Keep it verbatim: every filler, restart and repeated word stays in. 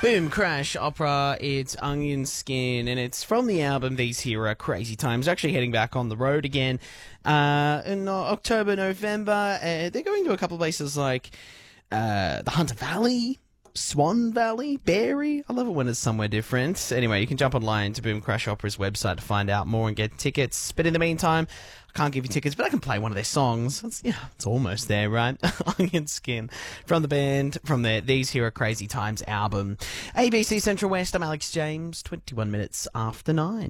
Boom Crash Opera, it's Onion Skin, and it's from the album These Here Are Crazy Times. Actually heading back on the road again uh, in uh, October, November. Uh, they're going to a couple of places like uh, the Hunter Valley, Swan Valley, Barrie. I love it when it's somewhere different. Anyway, you can jump online to Boom Crash Opera's website to find out more and get tickets. But in the meantime, I can't give you tickets, but I can play one of their songs. It's, yeah, it's almost there, right? Onion Skin from the band, from their These Here Are Crazy Times album. A B C Central West, I'm Alex James, twenty-one minutes after nine.